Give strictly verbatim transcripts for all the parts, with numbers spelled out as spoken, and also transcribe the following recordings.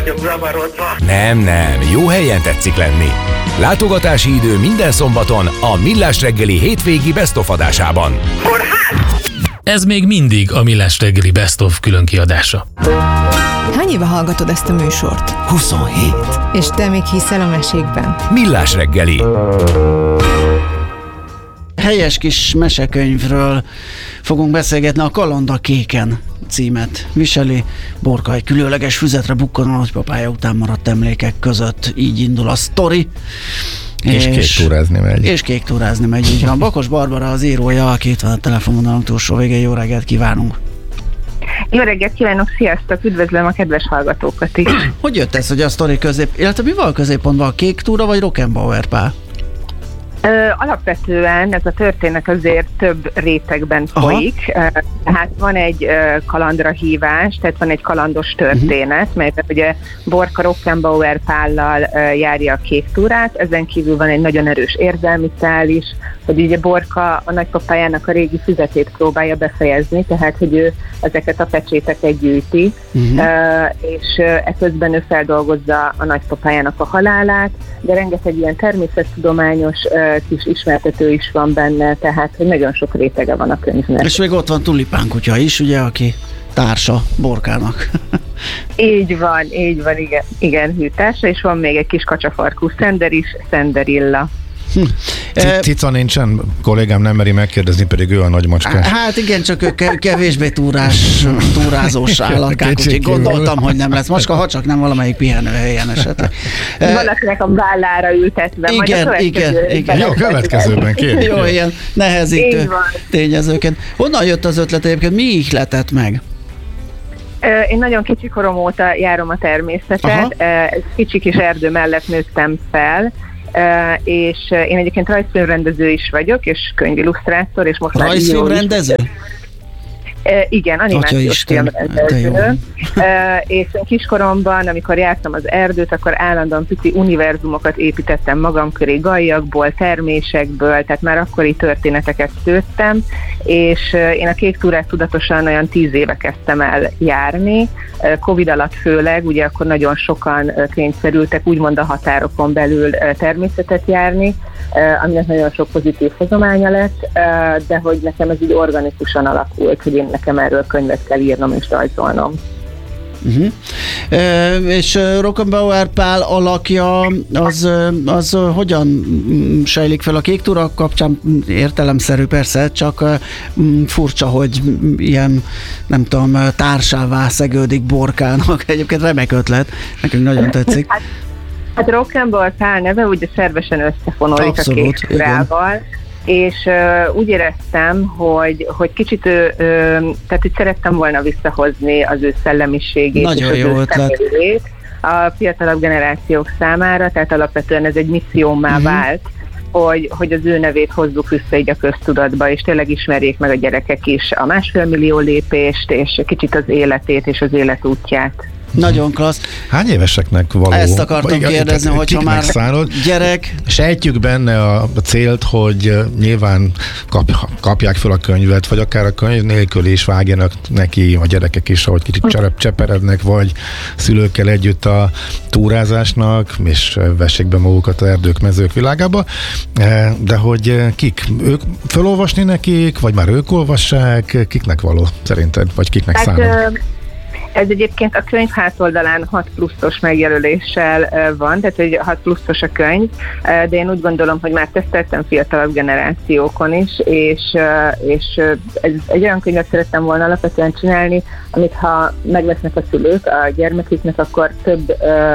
Nem, nem, jó helyen tetszik lenni. Látogatási idő minden szombaton a Millás reggeli hétvégi Best of adásában. Ez még mindig a Millás reggeli Best of különkiadása. Hány éve hallgatod ezt a műsort? huszonhét. És te még hiszel a mesékben? Millás reggeli. Helyes kis mesekönyvről fogunk beszélgetni, a Kaland a kéken címet viseli. Borka egy különleges füzetre bukkan a nagypapája után maradt emlékek között. Így indul a sztori. És, és kék túrázni megy. És kék túrázni megy, így van. Bakos Barbara az írója, aki itt van a telefonvonalunk túlsó végén. Jó reggelt kívánunk! Jó reggelt kívánok, sziasztok, üdvözlöm a kedves hallgatókat is. Hogy jött ez, hogy a sztori közép, illetve mi van a középpontban, a kék túra vagy Rockenbauer Pál? Ö, alapvetően ez a történet azért több rétegben folyik. Aha. Tehát van egy ö, kalandra hívás, tehát van egy kalandos történet, uh-huh. melyben ugye Borka Rockenbauer Pállal ö, járja a kék túrát, ezen kívül van egy nagyon erős érzelmi szál is, hogy ugye Borka a nagypapájának a régi füzetét próbálja befejezni, tehát hogy ő ezeket a pecséteket gyűjti, uh-huh. ö, és ö, eközben ő feldolgozza a nagypapájának a halálát, de rengeteg ilyen természettudományos ö, kis ismertető is van benne, tehát hogy nagyon sok rétege van a könyvnek. És még ott van Tulipán kutya is, ugye, aki társa Borkának. Így van, így van, igen, igen hűtársa, és van még egy kis kacsafarkú Szender is, Szenderilla. Hm. Cica nincsen, kollégám nem meri megkérdezni, pedig ő a nagy macskás. Hát igen, csak ő kevésbé túrás, túrázós állatkák, úgyhogy gondoltam, hogy nem lesz macska, ha csak nem valamelyik pihenőhelyen esetleg. Valakinek a vállára ültetve. Igen, majd a igen, igen. Jó, következőben kérjük. Jó, ilyen nehezítő tényezőként. Honnan jött az ötlet egyébként? Mi ihletett meg? Én nagyon kicsi korom óta járom a természetet. Aha. Kicsi kis erdő mellett nőttem fel, Uh, és uh, én egyébként rajzfilmrendező is vagyok, és könyvillusztrátor, és most rajzfilmrendező? Uh, igen, animációs filmrendező. Uh, és kiskoromban, amikor jártam az erdőt, akkor állandóan pici univerzumokat építettem magam köré, gallyakból, termésekből, tehát már akkori történeteket szőttem, és uh, én a kék túrát tudatosan olyan tíz éve kezdtem el járni, uh, Covid alatt főleg, ugye akkor nagyon sokan uh, kényszerültek úgymond a határokon belül uh, természetet járni, uh, aminek nagyon sok pozitív hozománya lett, uh, de hogy nekem ez így organikusan alakult, hogy én nekem erről könyvet kell írnom és rajzolnom. Uh-huh. E, és Rockenbauer Pál alakja az, az hogyan sejlik fel a kék túra kapcsán? Értelemszerű persze, csak furcsa, hogy ilyen, nem tudom, társává szegődik Borkának. Egyébként remek ötlet, nekünk nagyon tetszik. Hát, hát Rockenbauer Pál neve ugye szervesen összefonódik abszolút, a kék túrával. És uh, úgy éreztem, hogy, hogy kicsit, uh, tehát hogy szerettem volna visszahozni az ő szellemiségét nagyon és az ő személyét a fiatalabb generációk számára, tehát alapvetően ez egy missziómmá uh-huh. vált, hogy, hogy az ő nevét hozzuk vissza így a köztudatba, és tényleg ismerjék meg a gyerekek is a másfél millió lépést, és kicsit az életét és az életútját. Nagyon klassz. Hány éveseknek való? Ezt akartam vagy, kérdezni, hogyha már szárod, gyerek... Sejtjük benne a célt, hogy nyilván kap, kapják fel a könyvet, vagy akár a könyv nélkül is vágjanak neki a gyerekek is, ahogy kicsit cserep, cseperednek, vagy szülőkkel együtt a túrázásnak, és vessék be magukat az erdők, mezők világába. De hogy kik? Ők felolvasni nekik, vagy már ők olvassák? Kiknek való szerinted? Vagy kiknek hát, szánod? Ez egyébként a könyv hátoldalán hat pluszos megjelöléssel van, tehát hogy hat pluszos a könyv, de én úgy gondolom, hogy már teszteltem fiatalabb generációkon is, és, és ez egy olyan könyvet szerettem volna alapvetően csinálni, amit ha megvesznek a szülők a gyermeküknek, akkor több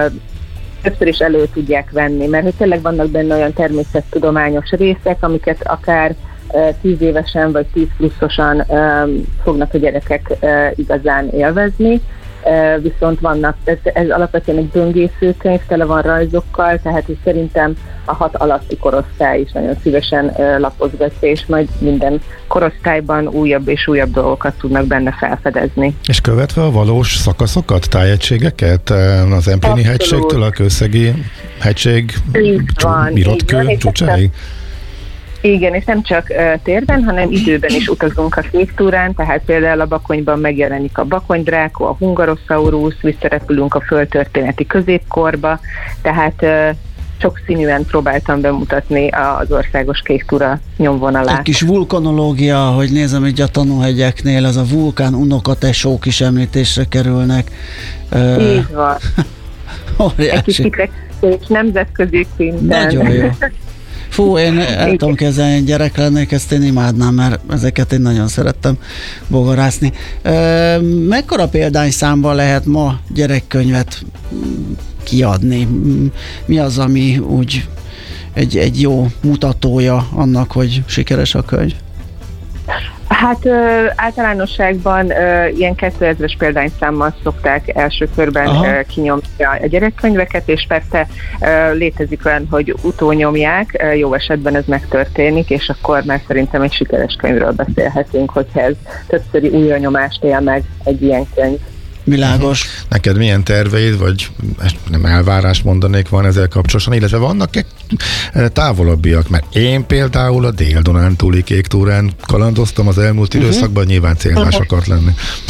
többször is elő tudják venni, mert hogy tényleg vannak benne olyan természettudományos részek, amiket akár tíz évesen vagy tíz pluszosan um, fognak a gyerekek uh, igazán élvezni, uh, viszont vannak, ez, ez alapvetően egy böngésző könyv, tele van rajzokkal, tehát szerintem a hat alatti korosztály is nagyon szívesen uh, lapozgatja, és majd minden korosztályban újabb és újabb dolgokat tudnak benne felfedezni. És követve a valós szakaszokat, tájegységeket, az Empléni hegységtől a Kőszegi hegység, Mirotkő csúcsáig? Igen, és nem csak uh, térben, hanem időben is utazunk a Kéktúrán, tehát például a Bakonyban megjelenik a Bakony-dráko, a Hungarosaurus, visszarepülünk a földtörténeti középkorba, tehát uh, sokszínűen próbáltam bemutatni az országos Kéktúra nyomvonalát. Egy kis vulkanológia, hogy nézem így a tanúhegyeknél, az a vulkán unokatesók is említésre kerülnek. Így van. Óriási. Egy kis és nemzetközi szinten. Nagyon jó. Fú, én el tudom kezdeni, egy gyerek lennék, ezt én imádnám, mert ezeket én nagyon szerettem bogarászni. Mekkora példányszámban lehet ma gyerekkönyvet kiadni? Mi az, ami úgy egy, egy jó mutatója annak, hogy sikeres a könyv? Hát ö, általánosságban ö, ilyen kétezres példányszámmal szokták első körben ö, kinyomni a gyerekkönyveket, és persze ö, létezik olyan, hogy utónyomják, ö, jó esetben ez megtörténik, és akkor már szerintem egy sikeres könyvről beszélhetünk, hogyha ez többszöri újranyomást él meg egy ilyen könyv. Világos. Neked milyen terveid, vagy nem elvárás mondanék van ezzel kapcsolatosan, illetve vannak-e távolabbiak? Mert én például a Dél-Dunántúli Kéktúrán kalandoztam az elmúlt uh-huh. időszakban, nyilván célmás akart lenni.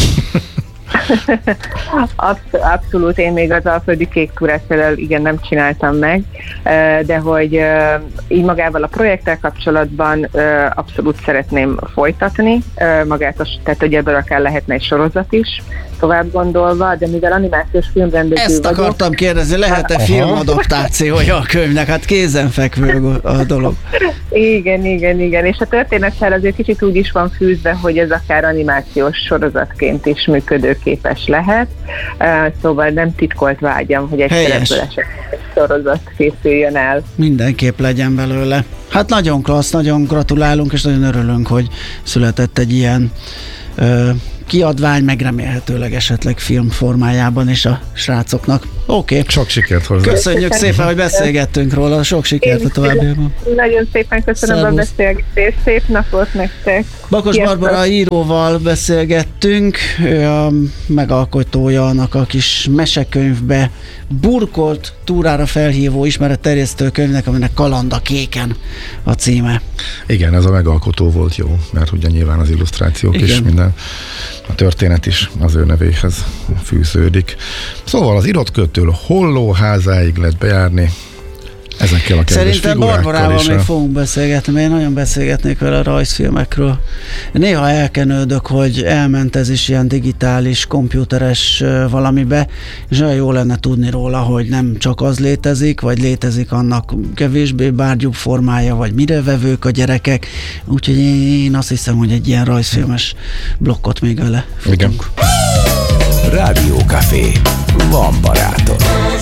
Abszolút, abszolút, én még az alföldi Kéktúrát például igen nem csináltam meg, de hogy így magával a projekttel kapcsolatban abszolút szeretném folytatni magát, tehát hogy ebből akár lehetne egy sorozat is, tovább gondolva, de mivel animációs filmrendező Ezt vagyok... akartam kérdezni, lehet-e filmadaptációja a könyvnek? Hát kézenfekvő a dolog. Igen, igen, igen, és a történettel azért kicsit úgy is van fűzve, hogy ez akár animációs sorozatként is működőképes lehet, szóval nem titkolt vágyam, hogy egy szerepből esetleg egy sorozat készüljön el. Mindenképp legyen belőle. Hát nagyon klassz, nagyon gratulálunk, és nagyon örülünk, hogy született egy ilyen ö, kiadvány, meg remélhetőleg esetleg film formájában is a srácoknak. Oké. Okay. Sok sikert hozzá. Köszönjük szépen, hogy beszélgettünk róla. Sok sikert a továbbiakban. Nagyon szépen köszönöm Szervusz. A beszélgetést. Szép napot nektek. Bakos Sziasztok. Barbara íróval beszélgettünk. Ő a megalkotója annak a kis mesekönyvbe burkolt, túrára felhívó ismeretterjesztő könyvnek, aminek Kalanda kéken a címe. Igen, ez a megalkotó volt jó, mert ugye nyilván az illusztrációk Igen. is minden, a történet is az ő nevéhez fűződik. Szóval az írott kötől Hollóházáig lehet bejárni, ezekkel a kedves Szerintem Barbarával még fogunk beszélgetni, mert én nagyon beszélgetnék vele a rajzfilmekről. Néha elkenődök, hogy elment ez is ilyen digitális, komputeres valamibe, és olyan jó lenne tudni róla, hogy nem csak az létezik, vagy létezik annak kevésbé bárgyúbb formája, vagy mire vevők a gyerekek. Úgyhogy én azt hiszem, hogy egy ilyen rajzfilmes blokkot még vele futunk. Rádió Café. Van barátod.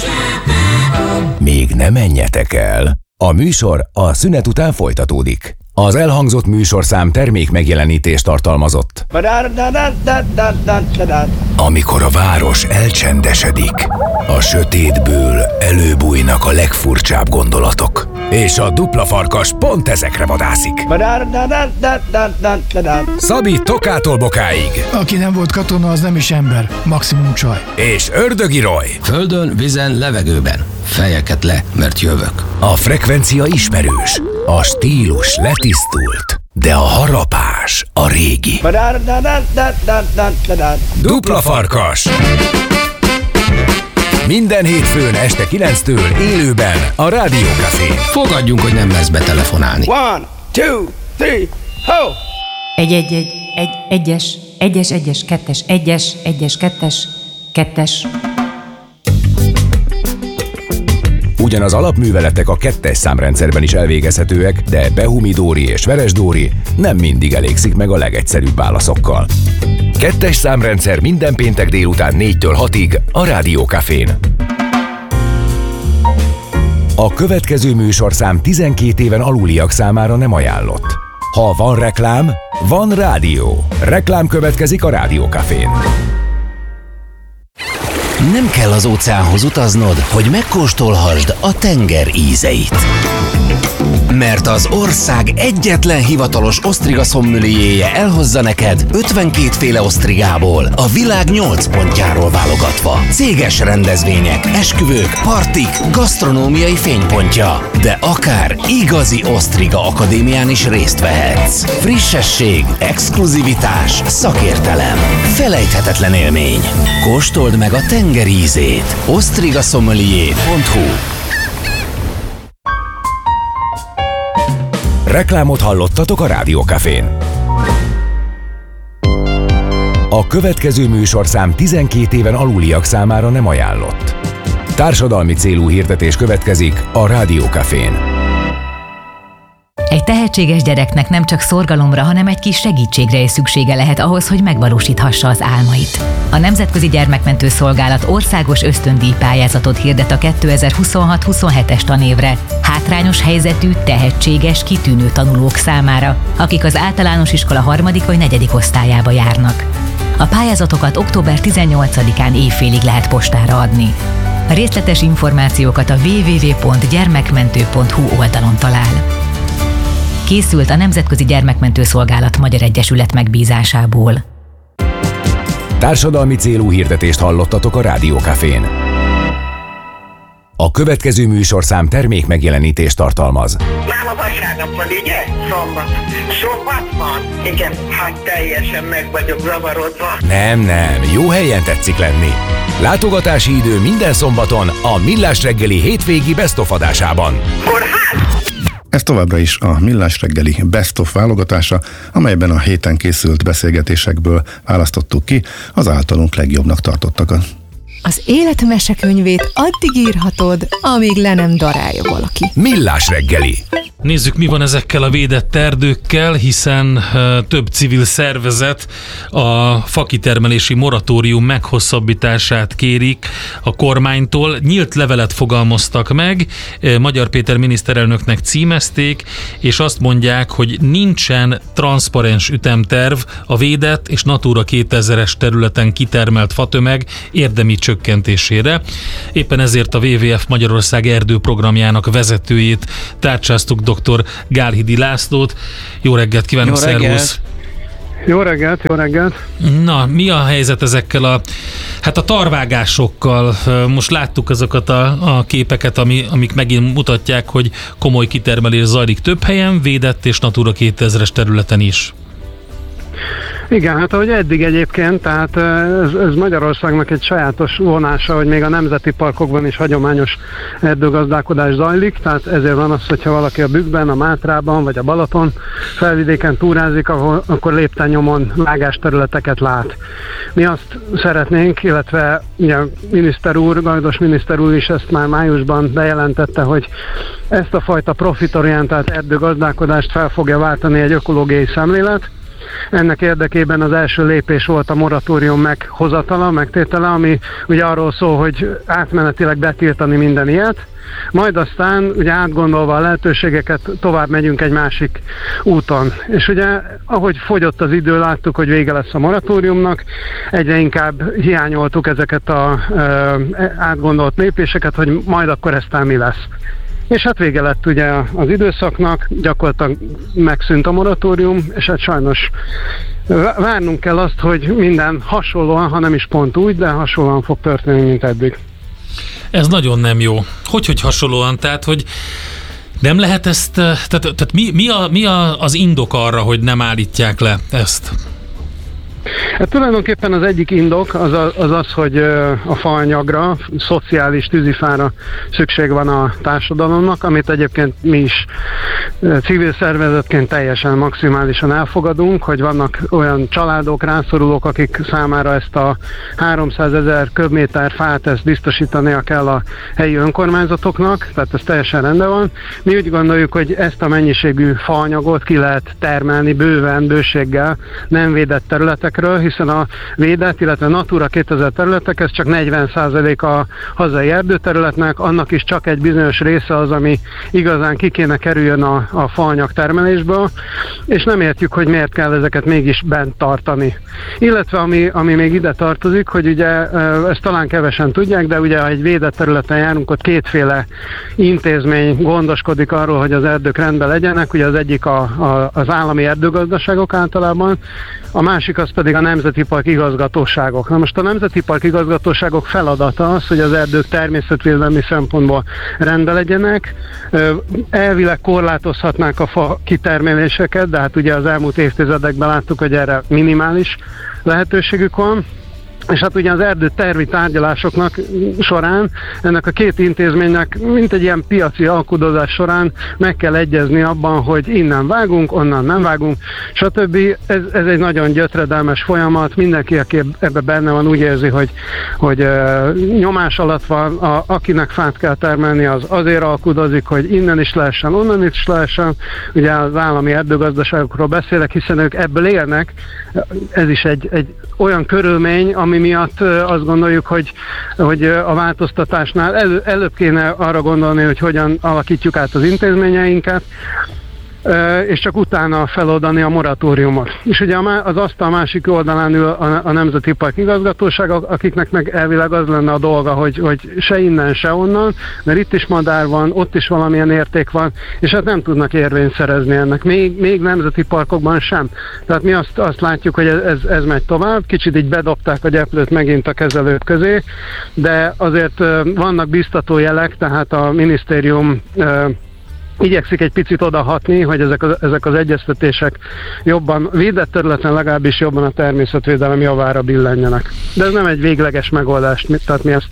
Még ne menjetek el. A műsor a szünet után folytatódik. Az elhangzott műsorszám termék megjelenítést tartalmazott. Amikor a város elcsendesedik, a sötétből előbújnak a legfurcsább gondolatok. És a dupla farkas pont ezekre vadászik. Szabi Tokától Bokáig. Aki nem volt katona, az nem is ember, maximum csaj. És Ördögi Roy. Földön, vízen, levegőben. Fejeket le, mert jövök. A frekvencia ismerős, a stílus letisztult, de a harapás a régi. Dupla farkas. Minden hétfőn este kilenctől élőben a Rádió Cafén. Fogadjunk, hogy nem lesz betelefonálni. One, two, three, ho! Egy, egy, egy, egy, egyes, egyes, egyes, kettes, egyes, egyes, kettes, kettes. Ugyan az alapműveletek a kettes számrendszerben is elvégezhetőek, de Behumi-Dóri és Veres-Dóri nem mindig elégszik meg a legegyszerűbb válaszokkal. Kettes számrendszer minden péntek délután négytől hatig a Rádió Cafén. A következő műsorszám tizenkét éven aluliak számára nem ajánlott. Ha van reklám, van rádió. Reklám következik a Rádió Cafén. Nem kell az óceánhoz utaznod, hogy megkóstolhassd a tenger ízeit. Mert az ország egyetlen hivatalos osztriga szommelierje elhozza neked ötvenkét féle osztrigából, a világ nyolc pontjáról válogatva. Céges rendezvények, esküvők, partik, gasztronómiai fénypontja. De akár igazi osztriga akadémián is részt vehetsz. Frissesség, exkluzivitás, szakértelem, felejthetetlen élmény. Kóstold meg a tenger ízét. osztriga sommelier pont hu. Reklámot hallottatok a Rádiókafén. A következő műsorszám tizenkét éven aluliak számára nem ajánlott. Társadalmi célú hirdetés következik a Rádiókafén. Egy tehetséges gyereknek nem csak szorgalomra, hanem egy kis segítségre is szüksége lehet ahhoz, hogy megvalósíthassa az álmait. A Nemzetközi Gyermekmentő Szolgálat országos ösztöndíj pályázatot hirdet a kétezer-huszonhat huszonhetes tanévre hátrányos helyzetű, tehetséges, kitűnő tanulók számára, akik az általános iskola harmadik vagy negyedik osztályába járnak. A pályázatokat október tizennyolcadikán éjfélig lehet postára adni. A részletes információkat a double-u double-u double-u pont gyermekmentő pont hu oldalon talál. Készült a Nemzetközi Gyermekmentő Szolgálat Magyar Egyesület megbízásából. Társadalmi célú hirdetést hallottatok a Rádiókafén. A következő műsorszám termék megjelenítést tartalmaz. Már a vasárnap van, ugye? Szombat. Szombat van? Igen, hát teljesen meg vagyok zavarodva. Nem, nem, jó helyen tetszik lenni. Látogatási idő minden szombaton a Millás reggeli hétvégi Best of adásában. Kórház! Ez továbbra is a Millás reggeli Best of válogatása, amelyben a héten készült beszélgetésekből választottuk ki az általunk legjobbnak tartottakat. Az élet mesekönyvét addig írhatod, amíg le nem darálja valaki. Millás reggeli. Nézzük, mi van ezekkel a védett erdőkkel, hiszen uh, több civil szervezet a fakitermelési moratórium meghosszabbítását kérik a kormánytól. Nyílt levelet fogalmaztak meg, uh, Magyar Péter miniszterelnöknek címezték, és azt mondják, hogy nincsen transzparens ütemterv a védett és Natura kétezres területen kitermelt fatömeg érdemi csökkentésére. Éppen ezért a dupla vé vé ef Magyarország erdőprogramjának vezetőjét tárcsáztuk, dr. Gálhidi Lászlót. Jó reggelt kívánok, szervusz! Jó reggelt, jó reggelt! Na, mi a helyzet ezekkel a, hát a tarvágásokkal? Most láttuk azokat a, a képeket, ami, amik megint mutatják, hogy komoly kitermelés zajlik több helyen, védett és Natura kétezres területen is. Igen, hát ahogy eddig egyébként, tehát ez, ez Magyarországnak egy sajátos vonása, hogy még a nemzeti parkokban is hagyományos erdőgazdálkodás zajlik, tehát ezért van az, hogyha valaki a Bükkben, a Mátrában vagy a Balaton felvidéken túrázik, ahol, akkor lépten-nyomon vágásterületeket lát. Mi azt szeretnénk, illetve ugye, a miniszter úr, Gajdos miniszter úr is ezt már májusban bejelentette, hogy ezt a fajta profitorientált erdőgazdálkodást fel fogja váltani egy ökológiai szemlélet. Ennek érdekében az első lépés volt a moratórium meghozatala, megtétele, ami ugye arról szól, hogy átmenetileg betiltani minden ilyet, majd aztán ugye átgondolva a lehetőségeket tovább megyünk egy másik úton. És ugye ahogy fogyott az idő, láttuk, hogy vége lesz a moratóriumnak, egyre inkább hiányoltuk ezeket az átgondolt lépéseket, hogy majd akkor eztán mi lesz. És hát vége lett ugye az időszaknak, gyakorlatilag megszűnt a moratórium, és hát sajnos várnunk kell azt, hogy minden hasonlóan, ha nem is pont úgy, de hasonlóan fog történni, mint eddig. Ez nagyon nem jó. Hogy, hogy hasonlóan? Tehát, hogy nem lehet ezt, tehát, tehát mi, mi, a, mi a, az indok arra, hogy nem állítják le ezt? Hát tulajdonképpen az egyik indok az az, az, hogy a faanyagra, szociális tűzifára szükség van a társadalomnak, amit egyébként mi is civil szervezetként teljesen maximálisan elfogadunk, hogy vannak olyan családok, rászorulók, akik számára ezt a háromszázezer köbméter fát ezt biztosítania kell a helyi önkormányzatoknak, tehát ez teljesen rendben van. Mi úgy gondoljuk, hogy ezt a mennyiségű faanyagot ki lehet termelni bőven, bőséggel, nem védett területeken, területekről, hiszen a védett, illetve Natura kétezer területek, ez csak negyven százalék a hazai erdőterületnek, annak is csak egy bizonyos része az, ami igazán ki kéne kerüljön a, a faanyag termelésből, és nem értjük, hogy miért kell ezeket mégis bent tartani. Illetve ami, ami még ide tartozik, hogy ugye ezt talán kevesen tudják, de ugye ha egy védett területen járunk, ott kétféle intézmény gondoskodik arról, hogy az erdők rendben legyenek, ugye az egyik a, a, az állami erdőgazdaságok általában, a másik az pedig a nemzeti park igazgatóságok. Na most a nemzeti park igazgatóságok feladata az, hogy az erdők természetvédelmi szempontból rendben legyenek, elvileg korlátozhatnák a fa kitermeléseket, de hát ugye az elmúlt évtizedekben láttuk, hogy erre minimális lehetőségük van. És hát ugye az erdő tervi tárgyalásoknak során ennek a két intézménynek, mint egy ilyen piaci alkudozás során meg kell egyezni abban, hogy innen vágunk, onnan nem vágunk, stb. Ez, ez egy nagyon gyötredelmes folyamat, mindenki, aki ebbe benne van, úgy érzi, hogy, hogy uh, nyomás alatt van, a, akinek fát kell termelni, az azért alkudozik, hogy innen is lehessen, onnan is lehessen. Ugye az állami erdőgazdaságokról beszélek, hiszen ők ebből élnek, ez is egy, egy olyan körülmény, ami miatt azt gondoljuk, hogy, hogy a változtatásnál elő, előbb kéne arra gondolni, hogy hogyan alakítjuk át az intézményeinket, és csak utána feloldani a moratóriumot. És ugye az asztal másik oldalán ül a, a Nemzeti Park igazgatóság, akiknek meg elvileg az lenne a dolga, hogy, hogy se innen, se onnan, mert itt is madár van, ott is valamilyen érték van, és hát nem tudnak érvényt szerezni ennek. Még, még nemzeti parkokban sem. Tehát mi azt, azt látjuk, hogy ez, ez megy tovább, kicsit így bedobták a gyeplőt megint a kezelők közé, de azért vannak biztató jelek, tehát a minisztérium igyekszik egy picit odahatni, hogy ezek az, ezek az egyeztetések jobban, védett területen legalábbis jobban a természetvédelem javára billenjenek. De ez nem egy végleges megoldás, tehát mi ezt,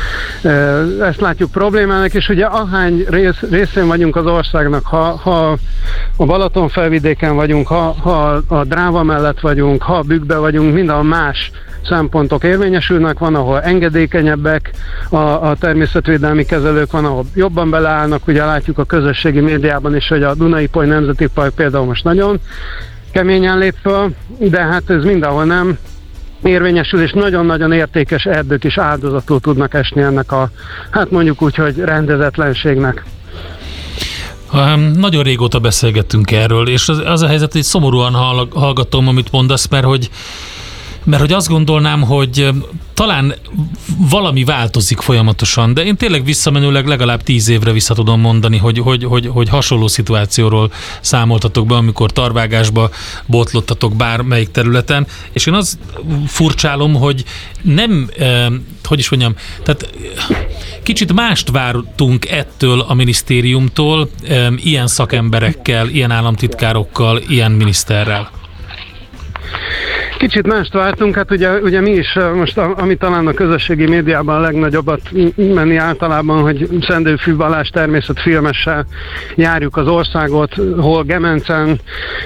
ezt látjuk problémának, és ugye ahány rész, részén vagyunk az országnak, ha, ha a Balaton felvidéken vagyunk, ha, ha a Dráva mellett vagyunk, ha a Bükkben vagyunk, mindenhol más szempontok érvényesülnek, van, ahol engedékenyebbek a, a természetvédelmi kezelők, van, ahol jobban beleállnak, ugye látjuk a közösségi médiában is, hogy a Duna-Ipoly Nemzeti Park például most nagyon keményen lép föl, de hát ez mindenhol nem érvényesül, és nagyon-nagyon értékes erdők is áldozatul tudnak esni ennek a, hát mondjuk úgy, hogy rendezetlenségnek. Um, nagyon régóta beszélgettünk erről, és az, az a helyzet, hogy szomorúan hallgatom, amit mondasz, mert hogy Mert hogy azt gondolnám, hogy talán valami változik folyamatosan, de én tényleg visszamenőleg legalább tíz évre vissza tudom mondani, hogy, hogy, hogy, hogy hasonló szituációról számoltatok be, amikor tarvágásba botlottatok bármelyik területen, és én azt furcsálom, hogy nem, eh, hogy is mondjam, tehát kicsit mást vártunk ettől a minisztériumtól, eh, ilyen szakemberekkel, ilyen államtitkárokkal, ilyen miniszterrel. Kicsit mást vártunk, hát ugye, ugye mi is most, ami talán a közösségi médiában a legnagyobbat menni általában, hogy Szendőfű Balázs természetfilmessel járjuk az országot, hol Gemencen,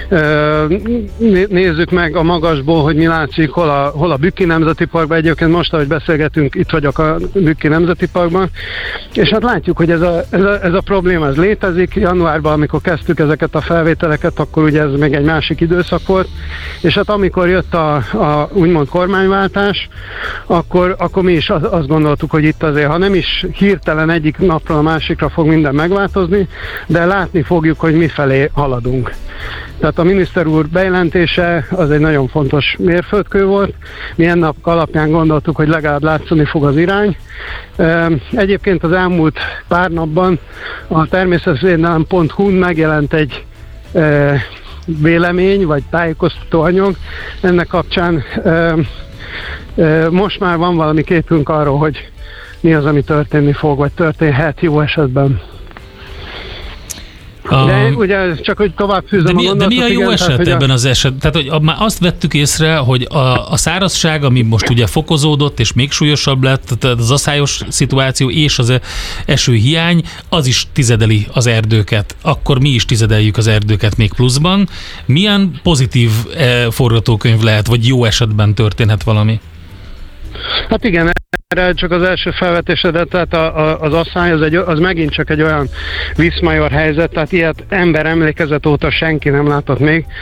nézzük meg a magasból, hogy mi látszik, hol a, hol a Bükki Nemzeti Parkban, egyébként most, ahogy beszélgetünk, itt vagyok a Bükki Nemzeti Parkban, és hát látjuk, hogy ez a, ez a, ez a probléma ez létezik. Januárban, amikor kezdtük ezeket a felvételeket, akkor ugye ez még egy másik időszak volt, és hát amikor jött a, a úgymond kormányváltás, akkor, akkor mi is azt gondoltuk, hogy itt azért, ha nem is hirtelen egyik napról a másikra fog minden megváltozni, de látni fogjuk, hogy mifelé haladunk. Tehát a miniszter úr bejelentése az egy nagyon fontos mérföldkő volt. Mi ennek alapján gondoltuk, hogy legalább látszani fog az irány. Egyébként az elmúlt pár napban a természetvédelem pont hu-n megjelent egy vélemény, vagy tájékoztató anyag. Ennek kapcsán ö, ö, most már van valami képünk arról, hogy mi az, ami történni fog, vagy történhet jó esetben. De um, ugye csak, hogy tovább fűzöm de mi, a gondolatot. De mi a jó igen, eset tehát, ebben a... az eset? Tehát, hogy már azt vettük észre, hogy a, a szárazság, ami most ugye fokozódott, és még súlyosabb lett, tehát az aszályos szituáció és az esőhiány, az is tizedeli az erdőket. Akkor mi is tizedeljük az erdőket még pluszban. Milyen pozitív eh, forgatókönyv lehet, vagy jó esetben történhet valami? Hát igen, erre csak az első felvetésedet, tehát a, a, az asszály az, egy, az megint csak egy olyan viszmajor helyzet, tehát ilyet ember emlékezet óta senki nem látott még.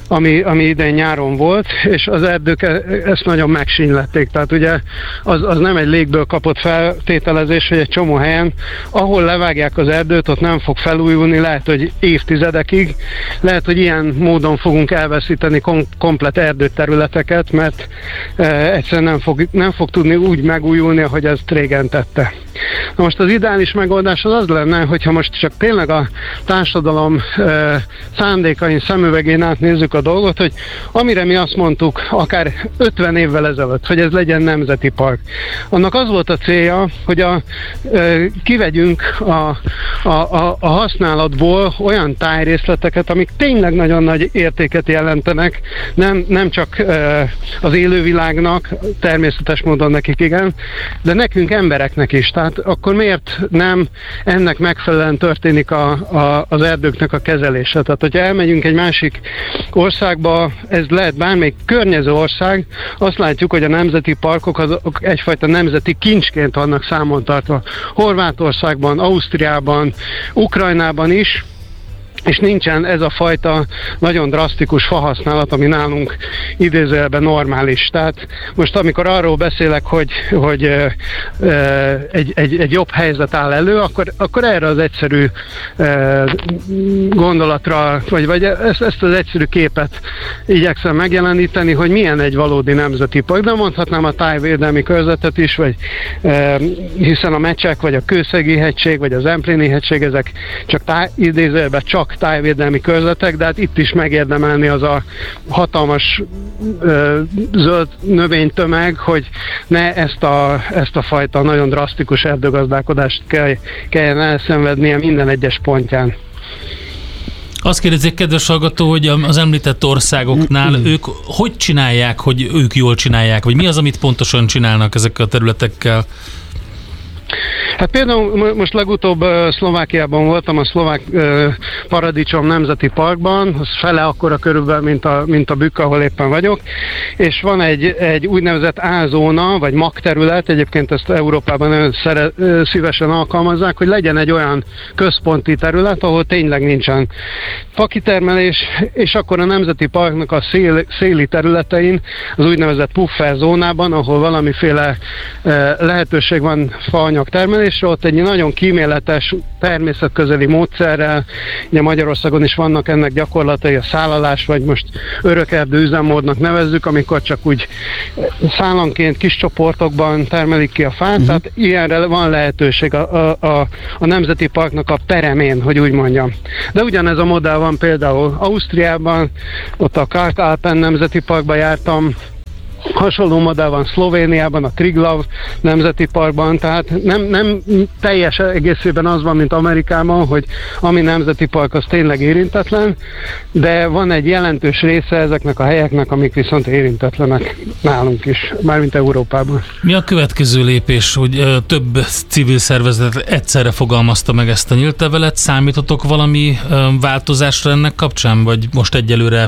ami, ami idén nyáron volt, és az erdők ezt nagyon megsínylették. Tehát ugye az, az nem egy légből kapott feltételezés, hogy egy csomó helyen, ahol levágják az erdőt, ott nem fog felújulni, lehet, hogy évtizedekig, lehet, hogy ilyen módon fogunk elveszíteni kom- komplet erdőterületeket, mert e, egyszerűen nem fog, nem fog tudni úgy megújulni, ahogy ezt régen tette. Na most az ideális megoldás az az lenne, hogyha most csak tényleg a társadalom e, szándékain, szemüvegén átnézzük a dolgot, hogy amire mi azt mondtuk akár ötven évvel ezelőtt, hogy ez legyen nemzeti park. Annak az volt a célja, hogy a, e, kivegyünk a, a, a, a használatból olyan tájrészleteket, amik tényleg nagyon nagy értéket jelentenek, nem, nem csak e, az élővilágnak, természetes módon nekik igen, de nekünk embereknek is. Tehát akkor miért nem ennek megfelelően történik a, a, az erdőknek a kezelése? Tehát, hogyha elmegyünk egy másik országba, ez lehet bármelyik környező ország, azt látjuk, hogy a nemzeti parkok azok egyfajta nemzeti kincsként vannak számon tartva. Horvátországban, Ausztriában, Ukrajnában is, és nincsen ez a fajta nagyon drasztikus fahasználat, ami nálunk idézőjelben normális. Tehát most amikor arról beszélek, hogy, hogy e, e, egy, egy, egy jobb helyzet áll elő, akkor, akkor erre az egyszerű e, gondolatra, vagy, vagy ezt, ezt az egyszerű képet igyekszem megjeleníteni, hogy milyen egy valódi nemzeti park. De mondhatnám a tájvédelmi körzetet is, vagy, e, hiszen a Mecsek, vagy a Kőszegi hegység, vagy az Empléni hegység, ezek csak táj, idézőjelben csak tájvédelmi körzetek, de hát itt is megérdemelni az a hatalmas ö, zöld növénytömeg, hogy ne ezt a, ezt a fajta nagyon drasztikus erdőgazdálkodást kell, kelljen elszenvednie minden egyes pontján. Azt kérdezik, kedves hallgató, hogy az említett országoknál ők hogy csinálják, hogy ők jól csinálják, vagy mi az, amit pontosan csinálnak ezekkel a területekkel? Hát például most legutóbb uh, Szlovákiában voltam, a Szlovák uh, Paradicsom Nemzeti Parkban, az fele akkora körülbelül, mint a, mint a Bükk, ahol éppen vagyok, és van egy, egy úgynevezett A-zóna, vagy magterület, egyébként ezt Európában nagyon szere, uh, szívesen alkalmazzák, hogy legyen egy olyan központi terület, ahol tényleg nincsen fakitermelés, és akkor a Nemzeti Parknak a szél, széli területein, az úgynevezett puffer zónában, ahol valamiféle uh, lehetőség van faanyag termelésre, ott egy nagyon kíméletes, természetközeli módszerrel, ugye Magyarországon is vannak ennek gyakorlatai, a szállalás, vagy most örökerdő üzemmódnak nevezzük, amikor csak úgy szállanként kis csoportokban termelik ki a fát, uh-huh. Tehát ilyenre van lehetőség a, a, a, a Nemzeti Parknak a peremén, hogy úgy mondjam. De ugyanez a modell van például Ausztriában, ott a Kark-Alpen Nemzeti Parkban jártam, hasonló modell van Szlovéniában, a Triglav Nemzeti Parkban, tehát nem, nem teljes egészében az van, mint Amerikában, hogy ami nemzeti park, az tényleg érintetlen, de van egy jelentős része ezeknek a helyeknek, amik viszont érintetlenek nálunk is, mármint Európában. Mi a következő lépés, hogy több civil szervezet egyszerre fogalmazta meg ezt a nyílt levelet? Számítotok valami változásra ennek kapcsán, vagy most egyelőre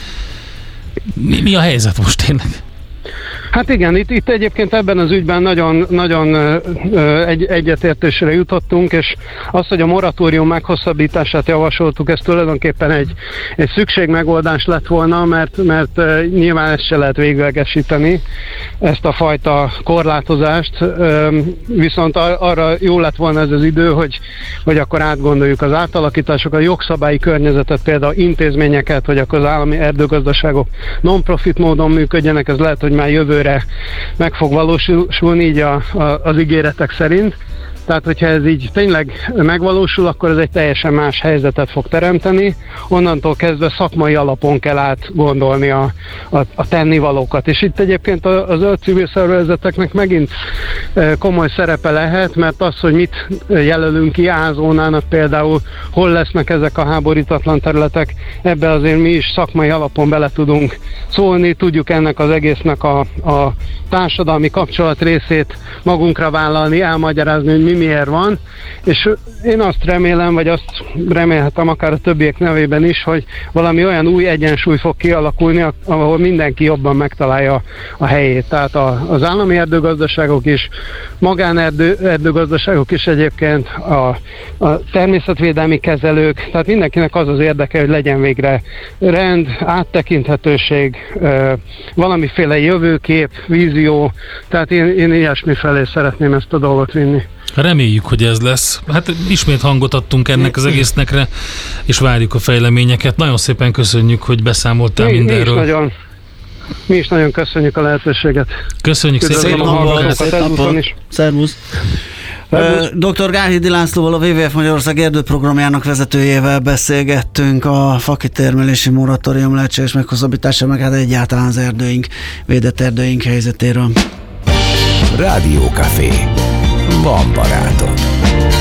mi, mi a helyzet most tényleg? Hát igen, itt, itt egyébként ebben az ügyben nagyon, nagyon egy, egyetértésre jutottunk, és az, hogy a moratórium meghosszabbítását javasoltuk, ez tulajdonképpen egy, egy szükségmegoldás lett volna, mert, mert nyilván ezt se lehet véglegesíteni, ezt a fajta korlátozást, viszont arra jó lett volna ez az idő, hogy, hogy akkor átgondoljuk az átalakításokat, a jogszabályi környezetet, például intézményeket, hogy akkor az állami erdőgazdaságok non-profit módon működjenek, ez lehet, hogy már jövőre meg fog valósulni így a, a, az ígéretek szerint. Tehát, hogyha ez így tényleg megvalósul, akkor ez egy teljesen más helyzetet fog teremteni. Onnantól kezdve szakmai alapon kell átgondolni a, a, a tennivalókat. És itt egyébként a, a zöld civil szervezeteknek megint komoly szerepe lehet, mert az, hogy mit jelölünk ki A-zónának például, hol lesznek ezek a háborítatlan területek, ebbe azért mi is szakmai alapon bele tudunk szólni, tudjuk ennek az egésznek a, a társadalmi kapcsolat részét magunkra vállalni, elmagyarázni, hogy mi mi miért van, és én azt remélem, vagy azt remélhetem akár a többiek nevében is, hogy valami olyan új egyensúly fog kialakulni, ahol mindenki jobban megtalálja a helyét. Tehát a, az állami erdőgazdaságok is, magánerdő erdőgazdaságok is egyébként, a, a természetvédelmi kezelők, tehát mindenkinek az az érdeke, hogy legyen végre rend, áttekinthetőség, valamiféle jövőkép, vízió, tehát én, én ilyesmi felé szeretném ezt a dolgot vinni. Reméljük, hogy ez lesz. Hát ismét hangot adtunk ennek az egésznek, és várjuk a fejleményeket. Nagyon szépen köszönjük, hogy beszámoltál mi, mindenről. Mi is, nagyon, mi is nagyon köszönjük a lehetőséget. Köszönjük szépen a hallgatókat. Szervusz! doktor Gálhidi Lászlóval, a dupla vé vé ef Magyarország erdőprogramjának vezetőjével beszélgettünk a fakitermelési moratórium lehetséges meghosszabbítása, meg hát egyáltalán az erdőink, védett erdőink helyzetéről. Rádió Café. Van barátod.